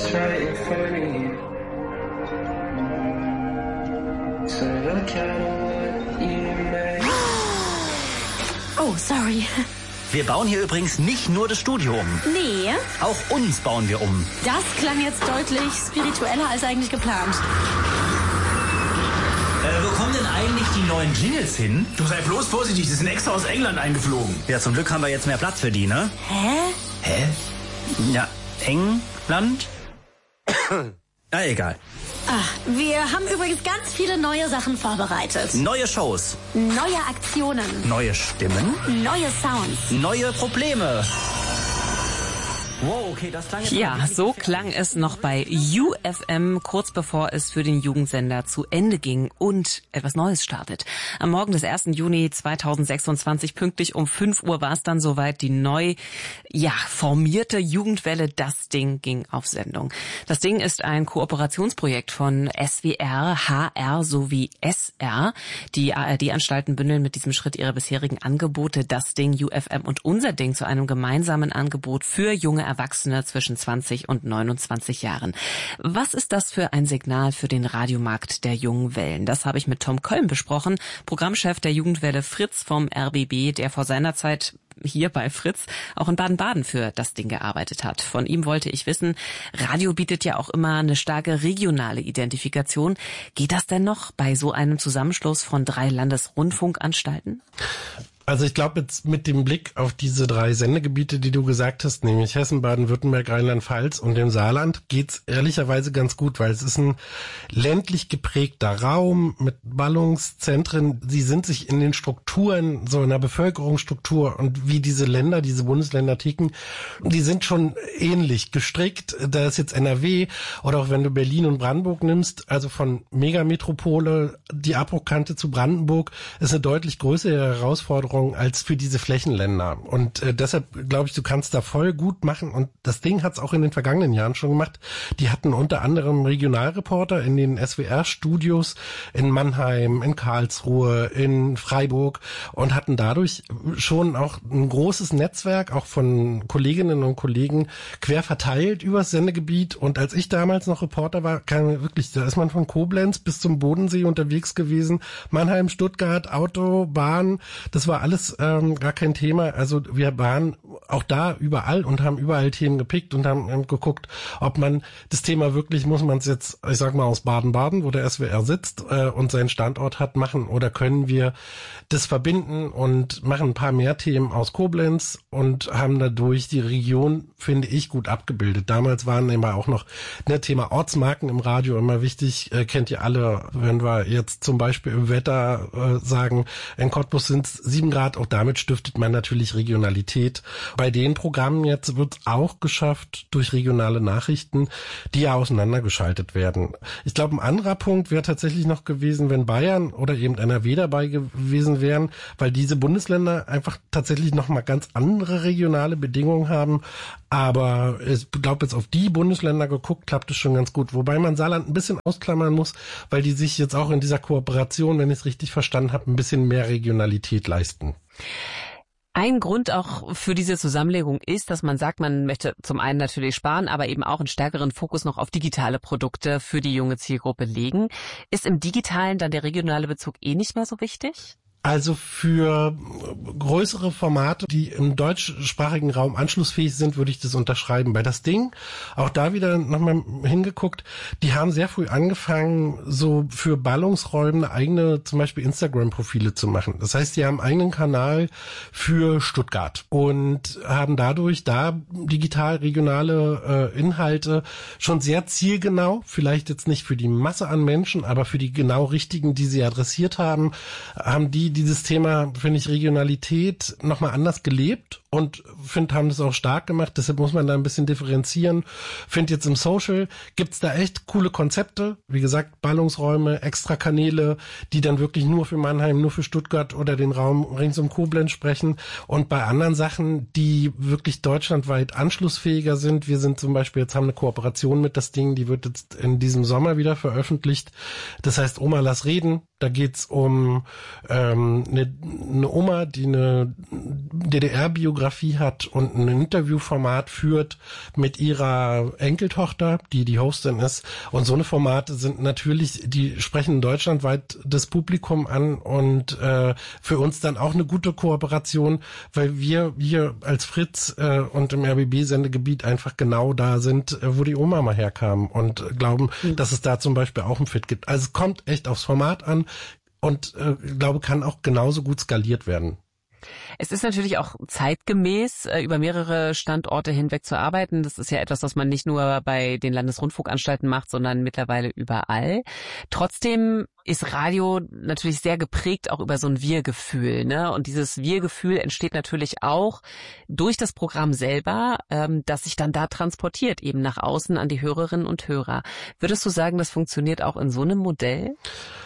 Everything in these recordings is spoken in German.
it's right in front of you. So look at what you made. Oh, sorry. Wir bauen hier übrigens nicht nur das Studio um. Nee. Auch uns bauen wir um. Das klang jetzt deutlich spiritueller als eigentlich geplant. Wo kommen denn eigentlich die neuen Jingles hin? Du sei bloß vorsichtig, die sind extra aus England eingeflogen. Ja, zum Glück haben wir jetzt mehr Platz für die, ne? Hä? Ja, England? Egal. Wir haben übrigens ganz viele neue Sachen vorbereitet. Neue Shows. Neue Aktionen. Neue Stimmen. Neue Sounds. Neue Probleme. Wow, okay, das klang jetzt Ja, so klang es noch bei UFM, kurz bevor es für den Jugendsender zu Ende ging und etwas Neues startet. Am Morgen des 1. Juni 2026, pünktlich um 5 Uhr, war es dann soweit. Die neu formierte Jugendwelle Das Ding ging auf Sendung. Das Ding ist ein Kooperationsprojekt von SWR, HR sowie SR. Die ARD-Anstalten bündeln mit diesem Schritt ihre bisherigen Angebote Das Ding, UFM und Unser Ding zu einem gemeinsamen Angebot für junge Erwachsene zwischen 20 und 29 Jahren. Was ist das für ein Signal für den Radiomarkt der jungen Wellen? Das habe ich mit Tom Köln besprochen, Programmchef der Jugendwelle Fritz vom RBB, der vor seiner Zeit hier bei Fritz auch in Baden-Baden für Das Ding gearbeitet hat. Von ihm wollte ich wissen, Radio bietet ja auch immer eine starke regionale Identifikation. Geht das denn noch bei so einem Zusammenschluss von 3 Landesrundfunkanstalten? Also ich glaube jetzt mit dem Blick auf diese 3 Sendegebiete, die du gesagt hast, nämlich Hessen, Baden-Württemberg, Rheinland-Pfalz und dem Saarland, geht's ehrlicherweise ganz gut, weil es ist ein ländlich geprägter Raum mit Ballungszentren. Sie sind sich in den Strukturen, so in der Bevölkerungsstruktur und wie diese Länder, diese Bundesländer ticken, die sind schon ähnlich gestrickt. Da ist jetzt NRW oder auch wenn du Berlin und Brandenburg nimmst, also von Megametropole, die Abbruchkante zu Brandenburg, ist eine deutlich größere Herausforderung als für diese Flächenländer. Und deshalb glaube ich, du kannst da voll gut machen. Und das Ding hat es auch in den vergangenen Jahren schon gemacht. Die hatten unter anderem Regionalreporter in den SWR-Studios in Mannheim, in Karlsruhe, in Freiburg und hatten dadurch schon auch ein großes Netzwerk, auch von Kolleginnen und Kollegen quer verteilt übers Sendegebiet. Und als ich damals noch Reporter war, da ist man von Koblenz bis zum Bodensee unterwegs gewesen. Mannheim, Stuttgart, Auto, Bahn, das war alles gar kein Thema. Also wir waren auch da überall und haben überall Themen gepickt und haben geguckt, ob man das Thema wirklich, muss man es jetzt, ich sag mal aus Baden-Baden, wo der SWR sitzt und seinen Standort hat, machen oder können wir das verbinden und machen ein paar mehr Themen aus Koblenz und haben dadurch die Region, finde ich, gut abgebildet. Damals waren immer auch noch Thema Ortsmarken im Radio immer wichtig, kennt ihr alle, wenn wir jetzt zum Beispiel im Wetter sagen, in Cottbus sind es 7 Grad, auch damit stiftet man natürlich Regionalität. Bei den Programmen jetzt wird es auch geschafft durch regionale Nachrichten, die ja auseinandergeschaltet werden. Ich glaube, ein anderer Punkt wäre tatsächlich noch gewesen, wenn Bayern oder eben NRW dabei gewesen wären, weil diese Bundesländer einfach tatsächlich nochmal ganz andere regionale Bedingungen haben. Aber ich glaube, jetzt auf die Bundesländer geguckt, klappt es schon ganz gut. Wobei man Saarland ein bisschen ausklammern muss, weil die sich jetzt auch in dieser Kooperation, wenn ich es richtig verstanden habe, ein bisschen mehr Regionalität leisten. Ein Grund auch für diese Zusammenlegung ist, dass man sagt, man möchte zum einen natürlich sparen, aber eben auch einen stärkeren Fokus noch auf digitale Produkte für die junge Zielgruppe legen. Ist im Digitalen dann der regionale Bezug nicht mehr so wichtig? Also für größere Formate, die im deutschsprachigen Raum anschlussfähig sind, würde ich das unterschreiben. Bei Das Ding, auch da wieder nochmal hingeguckt, die haben sehr früh angefangen, so für Ballungsräume eigene, zum Beispiel Instagram-Profile zu machen. Das heißt, die haben einen eigenen Kanal für Stuttgart und haben dadurch da digital regionale Inhalte schon sehr zielgenau, vielleicht jetzt nicht für die Masse an Menschen, aber für die genau richtigen, die sie adressiert haben die dieses Thema, finde ich, Regionalität nochmal anders gelebt und haben das auch stark gemacht. Deshalb muss man da ein bisschen differenzieren. Finde jetzt im Social gibt's da echt coole Konzepte. Wie gesagt, Ballungsräume, extra Kanäle, die dann wirklich nur für Mannheim, nur für Stuttgart oder den Raum rings um Koblenz sprechen. Und bei anderen Sachen, die wirklich deutschlandweit anschlussfähiger sind, wir sind zum Beispiel, jetzt haben eine Kooperation mit Das Ding, die wird jetzt in diesem Sommer wieder veröffentlicht. Das heißt, Oma, lass reden. Da geht's um eine Oma, die eine DDR-Biografie hat und ein Interviewformat führt mit ihrer Enkeltochter, die Hostin ist. Und so eine Formate sind natürlich, die sprechen deutschlandweit das Publikum an und für uns dann auch eine gute Kooperation, weil wir hier als Fritz und im RBB-Sendegebiet einfach genau da sind, wo die Oma mal herkam und glauben, dass es da zum Beispiel auch ein Fit gibt. Also es kommt echt aufs Format an und glaube, kann auch genauso gut skaliert werden. Es ist natürlich auch zeitgemäß, über mehrere Standorte hinweg zu arbeiten. Das ist ja etwas, was man nicht nur bei den Landesrundfunkanstalten macht, sondern mittlerweile überall. Trotzdem ist Radio natürlich sehr geprägt auch über so ein Wir-Gefühl, ne? Und dieses Wir-Gefühl entsteht natürlich auch durch das Programm selber, das sich dann da transportiert, eben nach außen an die Hörerinnen und Hörer. Würdest du sagen, das funktioniert auch in so einem Modell?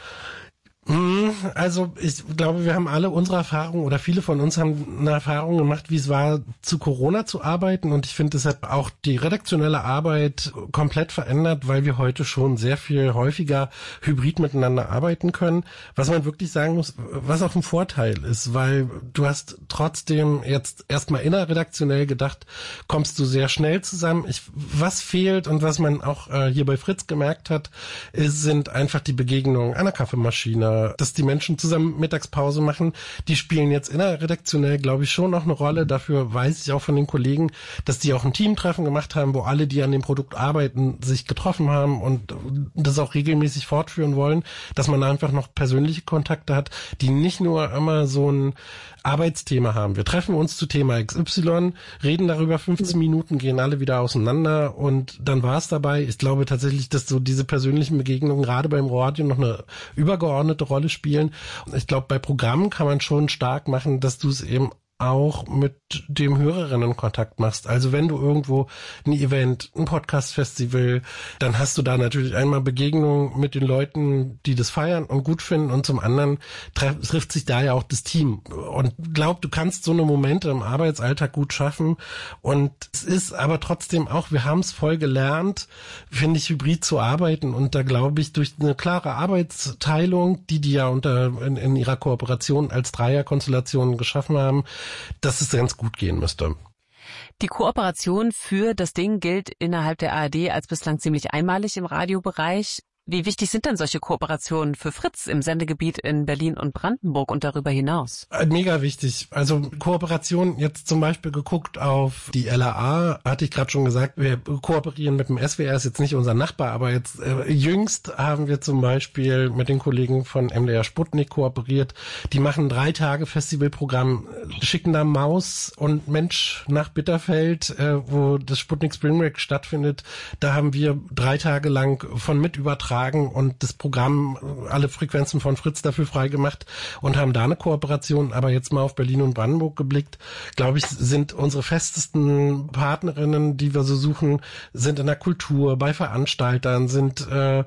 Also ich glaube, wir haben alle unsere Erfahrungen oder viele von uns haben eine Erfahrung gemacht, wie es war, zu Corona zu arbeiten, und ich finde, das hat auch die redaktionelle Arbeit komplett verändert, weil wir heute schon sehr viel häufiger hybrid miteinander arbeiten können, was man wirklich sagen muss, was auch ein Vorteil ist, weil du hast trotzdem jetzt erstmal innerredaktionell gedacht, kommst du sehr schnell zusammen. Was fehlt und was man auch hier bei Fritz gemerkt hat, sind einfach die Begegnungen an der Kaffeemaschine, dass die Menschen zusammen Mittagspause machen. Die spielen jetzt innerredaktionell, glaube ich, schon noch eine Rolle. Dafür weiß ich auch von den Kollegen, dass die auch ein Teamtreffen gemacht haben, wo alle, die an dem Produkt arbeiten, sich getroffen haben und das auch regelmäßig fortführen wollen, dass man einfach noch persönliche Kontakte hat, die nicht nur immer so ein Arbeitsthema haben. Wir treffen uns zu Thema XY, reden darüber 15 Minuten, gehen alle wieder auseinander und dann war es dabei. Ich glaube tatsächlich, dass so diese persönlichen Begegnungen gerade beim Radio noch eine übergeordnete Rolle spielen. Und ich glaube, bei Programmen kann man schon stark machen, dass du es eben auch mit dem Hörerinnen Kontakt machst. Also wenn du irgendwo ein Event, ein Podcast-Festival, dann hast du da natürlich einmal Begegnungen mit den Leuten, die das feiern und gut finden, und zum anderen trifft sich da ja auch das Team. Und glaub, du kannst so eine Momente im Arbeitsalltag gut schaffen, und es ist aber trotzdem auch, wir haben es voll gelernt, finde ich, hybrid zu arbeiten, und da glaube ich, durch eine klare Arbeitsteilung, die ja in ihrer Kooperation als Dreierkonstellation geschaffen haben, dass es ganz gut gehen müsste. Die Kooperation für das Ding gilt innerhalb der ARD als bislang ziemlich einmalig im Radiobereich. Wie wichtig sind denn solche Kooperationen für Fritz im Sendegebiet in Berlin und Brandenburg und darüber hinaus? Mega wichtig. Also Kooperation, jetzt zum Beispiel geguckt auf die LAA, hatte ich gerade schon gesagt, wir kooperieren mit dem SWR, ist jetzt nicht unser Nachbar, aber jetzt jüngst haben wir zum Beispiel mit den Kollegen von MDR Sputnik kooperiert. Die machen 3 Tage Festivalprogramm, schicken da Maus und Mensch nach Bitterfeld, wo das Sputnik Spring Break stattfindet. Da haben wir 3 Tage lang von mit übertragen und das Programm, alle Frequenzen von Fritz dafür freigemacht und haben da eine Kooperation. Aber jetzt mal auf Berlin und Brandenburg geblickt, glaube ich, sind unsere festesten Partnerinnen, die wir so suchen, sind in der Kultur, bei Veranstaltern, sind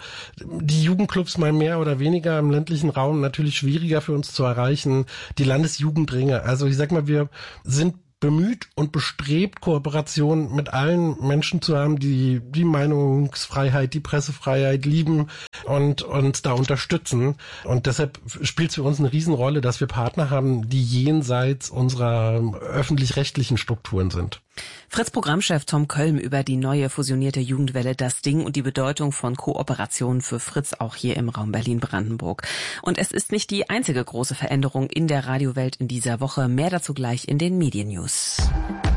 die Jugendclubs mal mehr oder weniger im ländlichen Raum natürlich schwieriger für uns zu erreichen, die Landesjugendringe. Also ich sag mal, wir sind bemüht und bestrebt, Kooperation mit allen Menschen zu haben, die die Meinungsfreiheit, die Pressefreiheit lieben und uns da unterstützen. Und deshalb spielt es für uns eine Riesenrolle, dass wir Partner haben, die jenseits unserer öffentlich-rechtlichen Strukturen sind. Fritz-Programmchef Tom Kölm über die neue fusionierte Jugendwelle Das Ding und die Bedeutung von Kooperationen für Fritz auch hier im Raum Berlin-Brandenburg. Und es ist nicht die einzige große Veränderung in der Radiowelt in dieser Woche. Mehr dazu gleich in den Medien-News.